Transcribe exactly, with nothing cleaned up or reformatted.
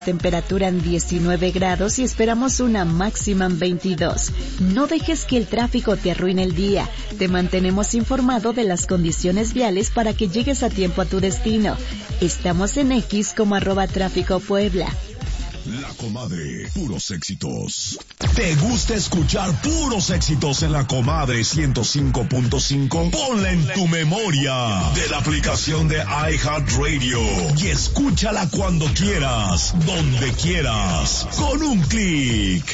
Temperatura en diecinueve grados y esperamos una máxima en veintidós. No dejes que el tráfico te arruine el día. Te mantenemos informado de las condiciones viales para que llegues a tiempo a tu destino. Estamos en X como arroba tráfico Puebla. La Comadre, puros éxitos. ¿Te gusta escuchar puros éxitos en La Comadre ciento cinco punto cinco? Ponla en tu memoria de la aplicación de iHeartRadio y escúchala cuando quieras, donde quieras, con un clic.